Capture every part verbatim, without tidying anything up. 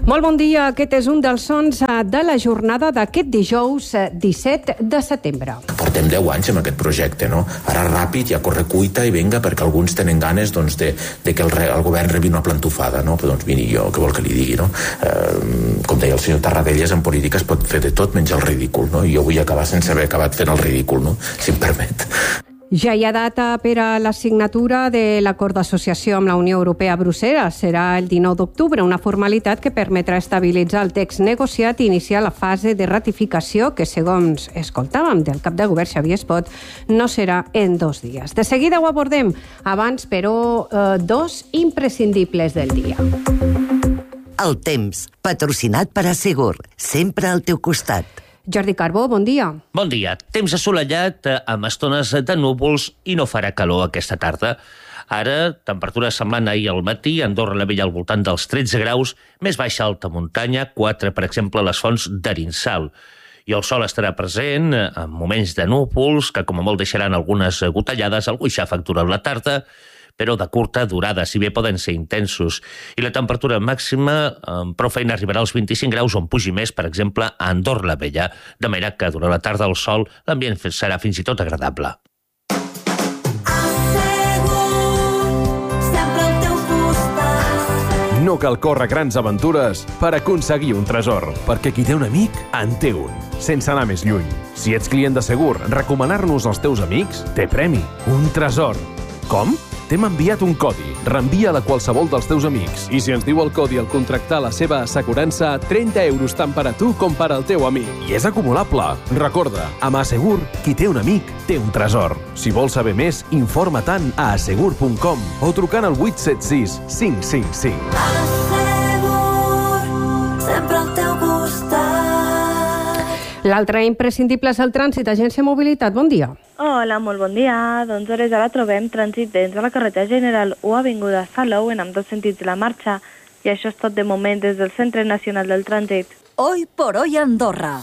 Molt bon dia, aquest és un dels sons de la jornada d'aquest dijous disset de setembre. Portem deu anys amb aquest projecte, no? Ara ràpid, ja corre cuita i venga, perquè alguns tenen ganes doncs, de, de que el, re, el govern rebi una plantofada, no? Però doncs miri jo, què vol que li digui, no? Eh, com deia el senyor Tarradellas, en política es pot fer de tot menys el ridícul, no? I jo vull acabar sense haver acabat fent el ridícul, no? Si em permet. Ja hi ha data per a la signatura de l'acord d'associació amb la Unió Europea a Brussel·les. Serà el dinou d'octubre, una formalitat que permetrà estabilitzar el text negociat i iniciar la fase de ratificació que, segons escoltàvem del cap de govern Xavier Espot, no serà en dos dies. De seguida ho abordem. Abans, però, eh, dos imprescindibles del dia. El temps, patrocinat per Assegur, sempre al teu costat. Jordi Carbó, bon dia. Bon dia. Temps assolellat, amb estones de núvols i no farà calor aquesta tarda. Ara, temperatura semblant ahir al matí, Andorra la Vella al voltant dels tretze graus, més baixa alta muntanya, quatre, per exemple, a les fonts d'Arinsal. I el sol estarà present en moments de núvols, que com a molt deixaran algunes gotellades, algú xàfec durant la tarda, però de curta durada, si bé poden ser intensos. I la temperatura màxima amb prou feina arribarà als vint-i-cinc graus, on pugi més, per exemple, a Andorra la Vella, de manera que durant la tarda al sol l'ambient serà fins i tot agradable. No cal córrer grans aventures per aconseguir un tresor, perquè qui té un amic, en té un. Sense anar més lluny. Si ets client de Segur, recomanar-nos als teus amics té premi, un tresor. Com? T'hem enviat un codi. Reenvia-la a qualsevol dels teus amics. I si ens diu el codi al contractar la seva assegurança, trenta euros tant per a tu com per al teu amic. I és acumulable. Recorda, amb Assegur, qui té un amic, té un tresor. Si vols saber més, informa-te'n a assegur punt com o trucant al vuit set sis cinc cinc cinc. Assegur, sempre al teu costat. L'altre imprescindible és el trànsit. Agència Mobilitat, bon dia. Hola, molt bon dia. Doncs hores ara trobem trànsit dens a la carretera general o avinguda Salou en ambdós sentits de la marxa. I això és tot de moment des del Centre Nacional del Trànsit. Hoy por hoy Andorra.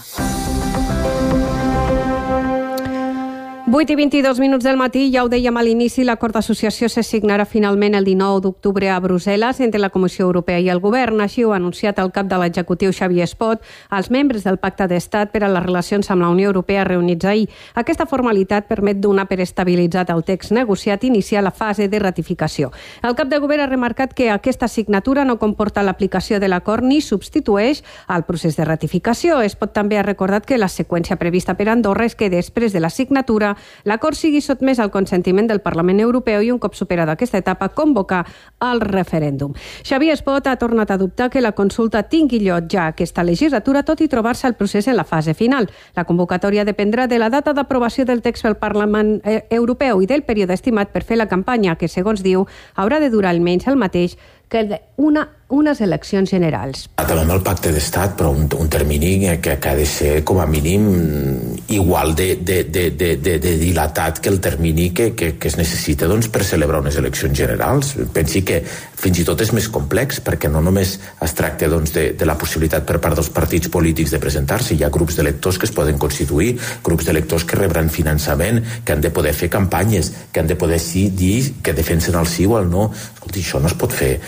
vuit i vint-i-dos minuts del matí, ja ho dèiem a l'inici, l'acord d'associació se signarà finalment el dinou d'octubre a Brussel·les entre la Comissió Europea i el Govern. Així ho ha anunciat el cap de l'executiu Xavier Espot als membres del Pacte d'Estat per a les relacions amb la Unió Europea reunits ahir. Aquesta formalitat permet donar per estabilitzat el text negociat i iniciar la fase de ratificació. El cap de govern ha remarcat que aquesta signatura no comporta l'aplicació de l'acord ni substitueix el procés de ratificació. Espot també ha recordat que la seqüència prevista per Andorra és que després de la signatura l'acord sigui sotmès al consentiment del Parlament Europeu i un cop superada aquesta etapa convocar el referèndum. Xavier Espot ha tornat a dubtar que la consulta tingui lloc ja aquesta legislatura, tot i trobar-se el procés en la fase final. La convocatòria dependrà de la data d'aprovació del text pel Parlament Europeu i del període estimat per fer la campanya, que, segons diu, haurà de durar almenys el mateix que una, unes eleccions generals. Acabem el pacte d'estat, però un, un termini que, que ha de ser com a mínim igual de, de, de, de, de, de dilatat que el termini que, que, que es necessita doncs, per celebrar unes eleccions generals. Pensi que fins i tot és més complex, perquè no només es tracta doncs, de, de la possibilitat per part dels partits polítics de presentar-se, hi ha grups d'electors que es poden constituir, grups d'electors que rebran finançament, que han de poder fer campanyes, que han de poder sí dir que defensen el sí o el no. Escolti, això no es pot fer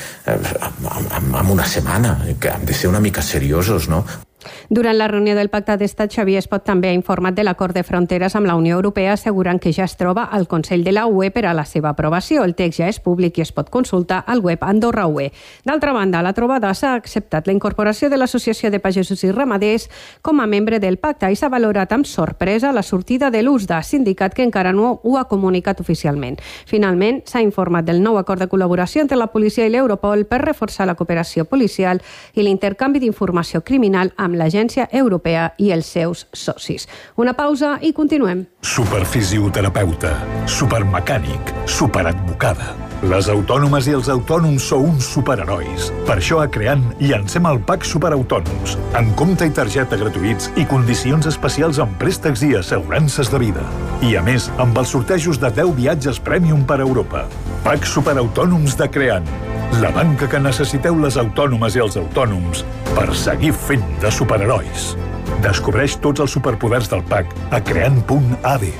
en una setmana, que hem de ser una mica seriosos, no? Durant la reunió del Pacte d'Estat, Xavier Espot també ha informat de l'acord de fronteres amb la Unió Europea, assegurant que ja es troba al Consell de la U E per a la seva aprovació. El text ja és públic i es pot consultar al web Andorra U E. D'altra banda, a la trobada s'ha acceptat la incorporació de l'Associació de Pagesos i Ramaders com a membre del pacte i s'ha valorat amb sorpresa la sortida de l'U S D A, sindicat que encara no ho ha comunicat oficialment. Finalment, s'ha informat del nou acord de col·laboració entre la policia i l'Europol per reforçar la cooperació policial i l'intercanvi d'informació criminal amb l'Agència Europea i els seus socis. Una pausa i continuem. Superfisioterapeuta, supermecànic, superadvocada. Les autònomes i els autònoms sou uns superherois. Per això a Creant llancem el Pack Superautònoms, amb compte i targeta gratuïts i condicions especials en préstecs i assegurances de vida. I a més, amb els sortejos de deu viatges Premium per a Europa. Pack Superautònoms de Creant. La banca que necessiteu les autònomes i els autònoms per seguir fent de superherois. Descobreix tots els superpoders del Pack a creant punt a d.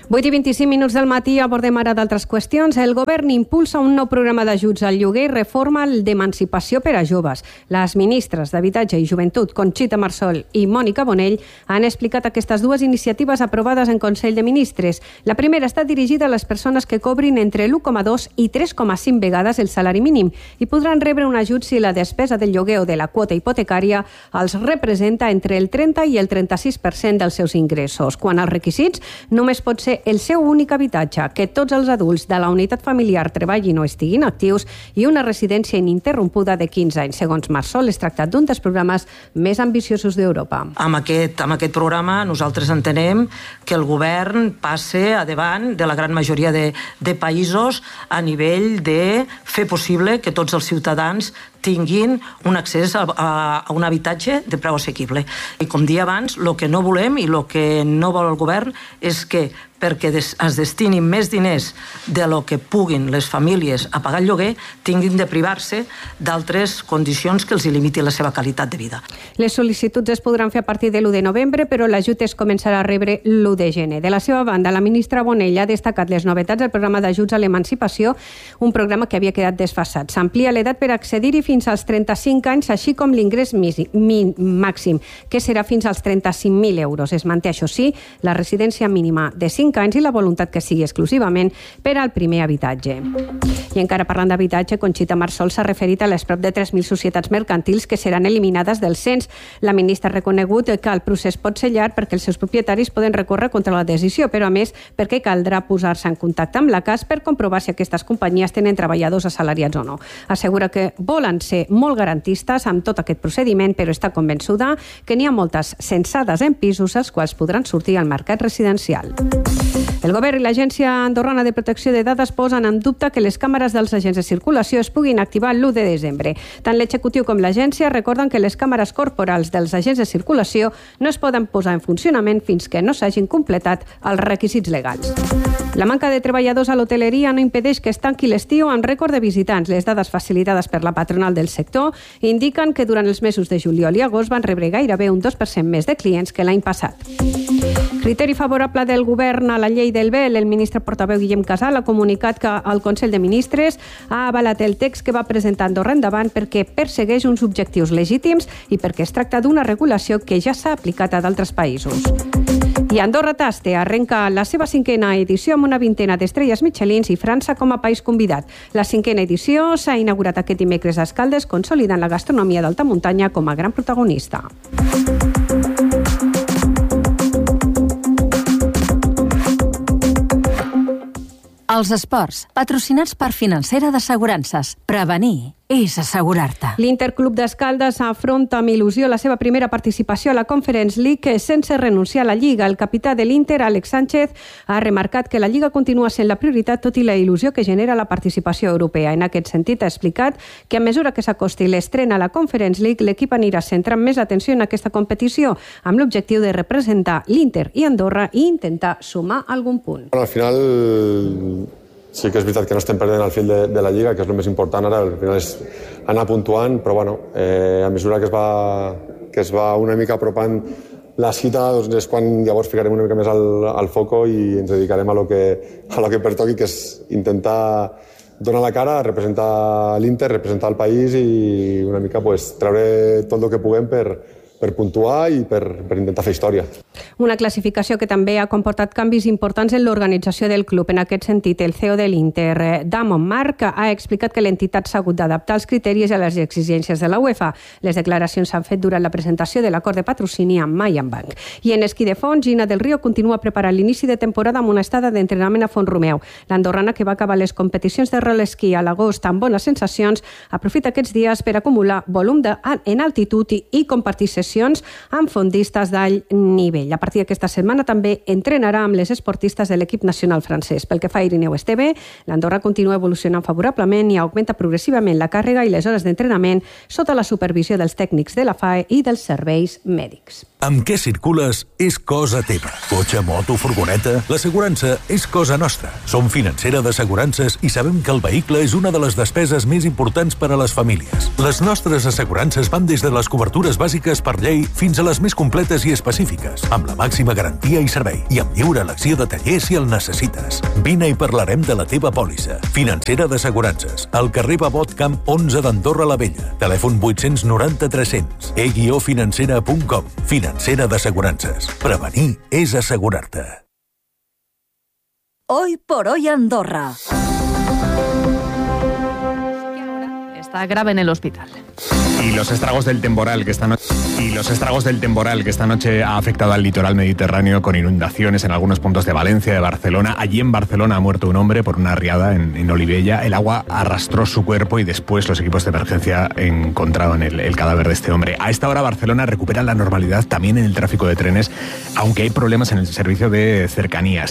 vuit i vint-i-cinc minuts del matí, abordem ara d'altres qüestions. El govern impulsa un nou programa d'ajuts al lloguer i reforma el d'emancipació per a joves. Les ministres d'Habitatge i Joventut, Conxita Marsol i Mònica Bonell, han explicat aquestes dues iniciatives aprovades en Consell de Ministres. La primera està dirigida a les persones que cobrin entre l'u coma dos i tres coma cinc vegades el salari mínim i podran rebre un ajut si la despesa del lloguer o de la quota hipotecària els representa entre el trenta i el trenta-sis per cent dels seus ingressos. Quan als requisits, només pot ser el seu únic habitatge, que tots els adults de la unitat familiar treballin o estiguin actius i una residència ininterrompuda de quinze anys. Segons Marsol, es tracta d'un dels programes més ambiciosos d'Europa. Amb aquest, amb aquest programa nosaltres entenem que el govern passe a davant de la gran majoria de, de països a nivell de fer possible que tots els ciutadans tinguin un accés a, a, a un habitatge de preu assequible. I com dia abans, el que no volem i el que no vol el govern és que perquè des, es destinin més diners de lo que puguin les famílies a pagar el lloguer, tinguin de privar-se d'altres condicions que els limiti la seva qualitat de vida. Les sol·licituds es podran fer a partir de l'u de novembre, però l'ajut es començarà a rebre l'u de gener. De la seva banda, la ministra Bonell ha destacat les novetats del programa d'ajuts a l'emancipació, un programa que havia quedat desfasat. S'amplia l'edat per accedir-hi fins als trenta-cinc anys, així com l'ingrés màxim, que serà fins als trenta-cinc mil euros. Es manté, això sí, la residència mínima de cinc anys i la voluntat que sigui exclusivament per al primer habitatge. I encara parlant d'habitatge, Conxita Marsol s'ha referit a les prop de tres mil societats mercantils que seran eliminades del cens. La ministra ha reconegut que el procés pot ser llarg perquè els seus propietaris poden recórrer contra la decisió, però a més perquè caldrà posar-se en contacte amb la C A S per comprovar si aquestes companyies tenen treballadors assalariats o no. Assegura que volen ser molt garantistes amb tot aquest procediment, però està convençuda que n'hi ha moltes censades en pisos els quals podran sortir al mercat residencial. El govern i l'Agència Andorrana de Protecció de Dades posen en dubte que les càmeres dels agents de circulació es puguin activar l'u de desembre. Tant l'executiu com l'agència recorden que les càmeres corporals dels agents de circulació no es poden posar en funcionament fins que no s'hagin completat els requisits legals. La manca de treballadors a l'hoteleria no impedeix que es tanqui l'estiu amb rècord de visitants. Les dades facilitades per la patronal del sector indiquen que durant els mesos de juliol i agost van rebre gairebé un dos per cent més de clients que l'any passat. Criteri favorable del govern a la llei del B E L. El ministre portaveu Guillem Casal ha comunicat que el Consell de Ministres ha avalat el text que va presentar Andorra Endavant perquè persegueix uns objectius legítims i perquè es tracta d'una regulació que ja s'ha aplicat a d'altres països. I Andorra Taste arrenca la seva cinquena edició amb una vintena d'estrelles Michelins i França com a país convidat. La cinquena edició s'ha inaugurat aquest dimecres a Escaldes, consolidant la gastronomia d'alta muntanya com a gran protagonista. Els esports, patrocinats per Financera d'Assegurances. Prevenir és assegurar-te. L'Interclub d'Escaldes afronta amb il·lusió la seva primera participació a la Conference League sense renunciar a la Lliga. El capità de l'Inter, Àlex Sánchez, ha remarcat que la Lliga continua sent la prioritat tot i la il·lusió que genera la participació europea. En aquest sentit, ha explicat que a mesura que s'acosti l'estrena a la Conference League, l'equip anirà centrant més atenció en aquesta competició amb l'objectiu de representar l'Inter i Andorra i intentar sumar algun punt. Bueno, al final sí que és veritat que no estem perdent el fil de, de la Lliga, que és el més important ara, al final és anar puntuant, però bueno, eh, a mesura que es, va, que es va una mica apropant la cita, doncs és quan llavors ficarem una mica més al, al foco i ens dedicarem a lo que, a lo que pertoqui, que és intentar donar la cara, representar l'Inter, representar el país i una mica pues, treure tot el que puguem per, per puntuar i per, per intentar fer història. Una classificació que també ha comportat canvis importants en l'organització del club. En aquest sentit, el C E O de l'Inter, Damon Marc, ha explicat que l'entitat s'ha hagut d'adaptar als criteris i a les exigències de la UEFA. Les declaracions s'han fet durant la presentació de l'acord de patrocini amb Mayan Bank. I en esquí de fons, Gina del Río continua preparant l'inici de temporada amb una estada d'entrenament a Font-romeu. L'andorrana, que va acabar les competicions de relesquí a l'agost amb bones sensacions, aprofita aquests dies per acumular volum de, en altitud i, i compartir sessions amb fondistes d'alt nivell. A partir d'aquesta setmana també entrenarà amb les esportistes de l'equip nacional francès. Pel que fa a Irineu Esteve, l'Andorra continua evolucionant favorablement i augmenta progressivament la càrrega i les hores d'entrenament sota la supervisió dels tècnics de la F A E i dels serveis mèdics. Amb què circules és cosa teva. Cotxe, moto, furgoneta... L'assegurança és cosa nostra. Som financera d'assegurances i sabem que el vehicle és una de les despeses més importants per a les famílies. Les nostres assegurances van des de les cobertures bàsiques per llei fins a les més completes i específiques, amb la màxima garantia i servei, i amb lliure elecció de taller si el necessites. Vine i parlarem de la teva pòlissa. Financera d'assegurances, al carrer Babot Camp onze d'Andorra la Vella. Telèfon vuit noranta tres cents. e guió financera punt com. Financera d'assegurances. Prevenir és assegurar-te. Hoy por hoy Andorra. Está grave en el hospital. Y los estragos del temporal que esta noche y los estragos del temporal que esta noche ha afectado al litoral mediterráneo con inundaciones en algunos puntos de Valencia, de Barcelona. Allí en Barcelona ha muerto un hombre por una riada en, en Olivella. El agua arrastró su cuerpo y después los equipos de emergencia encontraron el, el cadáver de este hombre. A esta hora Barcelona recupera la normalidad también en el tráfico de trenes, aunque hay problemas en el servicio de cercanías.